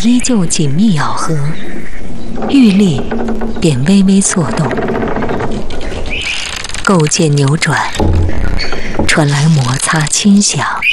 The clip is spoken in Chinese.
依旧紧密咬合，玉粒便微微错动，构件扭转，传来摩擦轻响。